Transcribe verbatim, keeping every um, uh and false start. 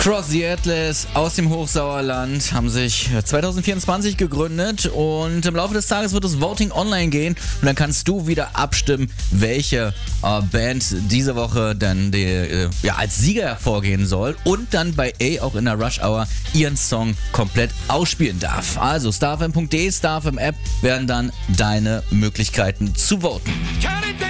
Cross the Atlas aus dem Hochsauerland haben sich zwanzig vierundzwanzig gegründet und im Laufe des Tages wird das Voting online gehen und dann kannst du wieder abstimmen, welche äh, Band diese Woche dann die, äh, ja, als Sieger hervorgehen soll und dann bei A auch in der Rush Hour ihren Song komplett ausspielen darf. Also starfm punkt de, Starfm App werden dann deine Möglichkeiten zu voten.